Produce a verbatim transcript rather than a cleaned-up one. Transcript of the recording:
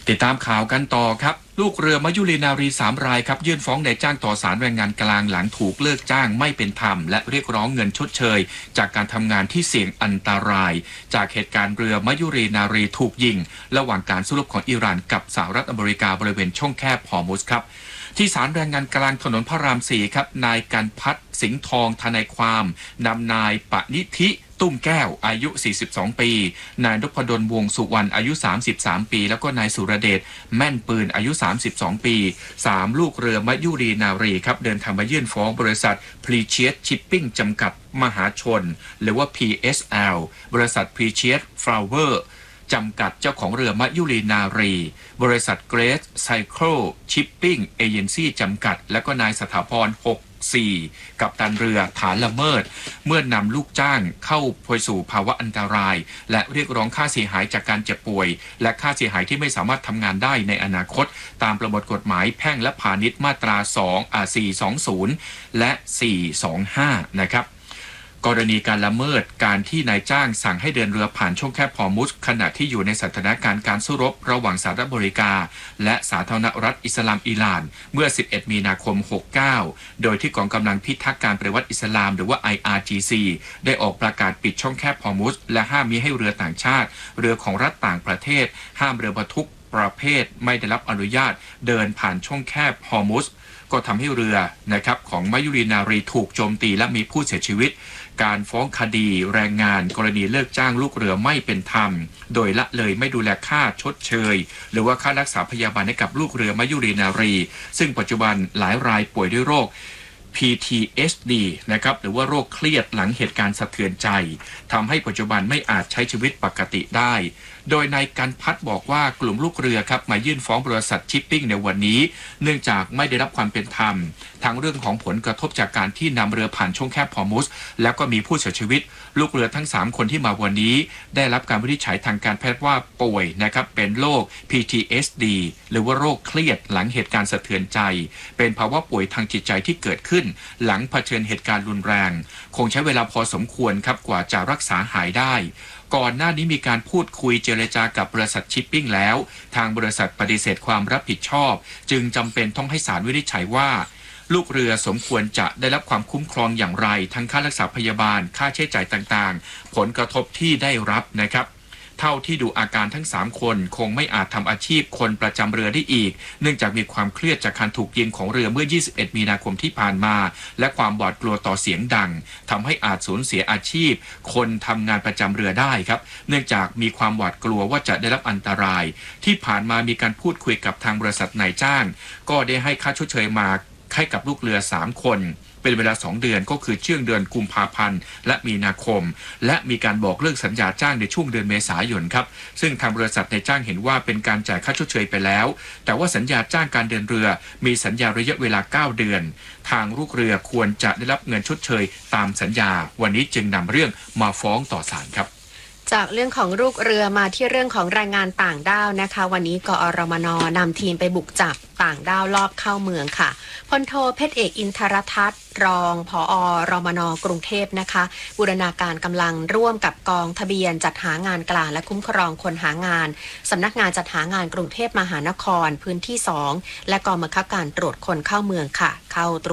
ติดตามข่าวกันต่อครับลูกเรือมยุรีนารีสามรายครับยื่นฟ้องนายจ้างต่อศาลแรงงานกลางหลังถูกเลิกจ้างไม่เป็นธรรมและเรียกร้องเงินชดเชยจากการทำงานที่เสี่ยงอันตรายจากเหตุการณ์เรือมยุรีนารีถูกยิงระหว่างการสู้รบของอิหร่านกับสหรัฐอเมริกาบริเวณช่องแคบฮอร์มุซครับที่ศาลแรงงานกลางถนนพระรามสี่ครับนายกันพัฒน์สิงห์ทองทนายความนำนายปณิธิตุ้มแก้วอายุสี่สิบสองปีนายนพดลวงสุวรรณอายุสามสิบสามปีแล้วก็นายสุรเดชแม่นปืนอายุสามสิบสองปีสามลูกเรือมยุรีนารีครับเดินทางมายื่นฟ้องบริษัท Precious Shipping จำกัดมหาชนหรือว่า พี เอส แอล บริษัท Precious Flowerจำกัดเจ้าของเรือมยุรีนารีบริษัท Great Cycle Shipping Agency จำกัดและก็นายสถาพรหกสี่กัปตันเรือฐานละเมิดเมื่อนำลูกจ้างเข้าไปสู่ภาวะอันตรายและเรียกร้องค่าเสียหายจากการเจ็บป่วยและค่าเสียหายที่ไม่สามารถทำงานได้ในอนาคตตามประมวลกฎหมายแพ่งและพาณิชย์มาตรา2อ่าสี่สองศูนย์และสี่สองห้านะครับกรณีการละเมิดการที่นายจ้างสั่งให้เดินเรือผ่านช่องแคบฮอร์มุซขณะที่อยู่ในสถานการณ์การสู้รบระหว่างสหรัฐอเมริกาและสาธารณรัฐอิสลามอิหร่านเมื่อสิบเอ็ดมีนาคมหกสิบเก้าโดยที่กองกำลังพิทักษ์การปฏิวัติอิสลามหรือว่า ไอ อาร์ จี ซี ได้ออกประกาศปิดช่องแคบฮอร์มุซและห้ามมิให้เรือต่างชาติเรือของรัฐต่างประเทศห้ามเรือบรรทุกประเภทไม่ได้รับอนุญาตเดินผ่านช่องแคบฮอร์มุซก็ทำให้เรือนะครับของมยุรีนารีถูกโจมตีและมีผู้เสียชีวิตการฟ้องคดีแรงงานกรณีเลิกจ้างลูกเรือไม่เป็นธรรมโดยละเลยไม่ดูแลค่าชดเชยหรือว่าค่ารักษาพยาบาลให้กับลูกเรือมยุรีนารีซึ่งปัจจุบันหลายรายป่วยด้วยโรค พี ที เอส ดี นะครับหรือว่าโรคเครียดหลังเหตุการณ์สะเทือนใจทำให้ปัจจุบันไม่อาจใช้ชีวิตปกติได้โดยนายกันพัฒน์บอกว่ากลุ่มลูกเรือครับมายื่นฟ้องบริษัทชิปปิ้งในวันนี้เนื่องจากไม่ได้รับความเป็นธรรมทั้งเรื่องของผลกระทบจากการที่นำเรือผ่านช่องแคบฮอร์มุซแล้วก็มีผู้เสียชีวิตลูกเรือทั้งสามคนที่มาวันนี้ได้รับการวินิจฉัยทางการแพทย์ว่าป่วยนะครับเป็นโรค พี ที เอส ดี หรือว่าโรคเครียดหลังเหตุการณ์สะเทือนใจเป็นภาวะป่วยทางจิตใจที่เกิดขึ้นหลังเผชิญเหตุการณ์รุนแรงคงใช้เวลาพอสมควรครับกว่าจะรักษาหายได้ก่อนหน้านี้มีการพูดคุยเจรจากับบริษัทชิปปิ้งแล้วทางบริษัทปฏิเสธความรับผิดชอบจึงจำเป็นต้องให้ศาลวินิจฉัยว่าลูกเรือสมควรจะได้รับความคุ้มครองอย่างไรทั้งค่ารักษาพยาบาลค่าใช้จ่ายต่างๆผลกระทบที่ได้รับนะครับเท่าที่ดูอาการทั้งสามคนคงไม่อาจทำอาชีพคนประจำเรือได้อีกเนื่องจากมีความเครียดจากการถูกยิงของเรือเมื่อยี่สิบเอ็ดมีนาคมที่ผ่านมาและความหวาดกลัวต่อเสียงดังทำให้อาจสูญเสียอาชีพคนทำงานประจำเรือได้ครับเนื่องจากมีความหวาดกลัวว่าจะได้รับอันตรายที่ผ่านมามีการพูดคุยกับทางบริษัทนายจ้างก็ได้ให้ค่าชดเชยมาให้กับลูกเรือสามคนเป็นเวลาสองเดือนก็คือช่วงเดือนกุมภาพันธ์และมีนาคมและมีการบอกเลิกสัญญาจ้างในช่วงเดือนเมษายนครับซึ่งทางบริษัทนายจ้างเห็นว่าเป็นการจ่ายค่าชดเชยไปแล้วแต่ว่าสัญญาจ้างการเดินเรือมีสัญญาระยะเวลาเก้าเดือนทางลูกเรือควรจะได้รับเงินชดเชยตามสัญญาวันนี้จึงนำเรื่องมาฟ้องต่อศาลครับจากเรื่องของลูกเรือมาที่เรื่องของแรงงานต่างด้าวนะคะวันนี้กอรมนนำทีมไปบุกจับต่างด้าวลอบเข้าเมืองค่ะพลโทเพชรเอกอินทรทัศน์รองผอ.รมน.กรุงเทพนะคะบูรณาการกำลังร่วมกับกองทะเบียนจัดหางานกลางและคุ้มครองคนหางานสำนักงานจัดหางานกรุงเทพมหานครพื้นที่สองและกองบังคับการตรวจคนเข้าเมืองค่ะเข้าตรวจ